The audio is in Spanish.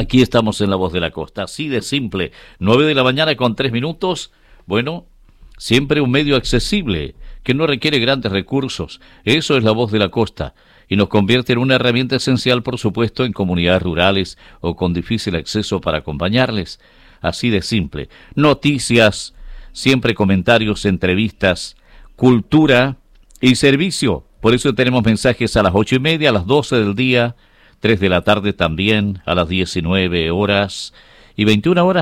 Aquí estamos en La Voz de la Costa, así de simple. 9 de la mañana con 3 minutos. Bueno, siempre un medio accesible, que no requiere grandes recursos. Eso es La Voz de la Costa. Y nos convierte en una herramienta esencial, por supuesto, en comunidades rurales o con difícil acceso para acompañarles. Así de simple. Noticias, siempre comentarios, entrevistas, cultura y servicio. Por eso tenemos mensajes a las 8:30, a las 12 del día, 3 de la tarde también, a las 19 horas y 21 horas.